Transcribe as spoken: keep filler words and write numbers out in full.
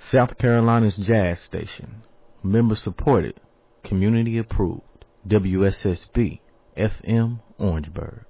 South Carolina's jazz station. Member supported. Community approved. W S S B F M Orangeburg.